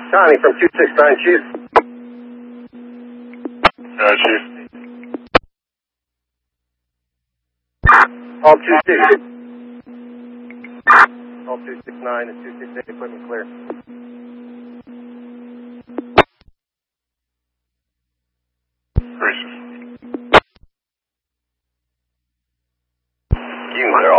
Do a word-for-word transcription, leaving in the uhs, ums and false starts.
Connie from two six nine, Chief. Uh, Chief. All two six. All two six nine and two six eight equipment clear. Gracious. You, they're all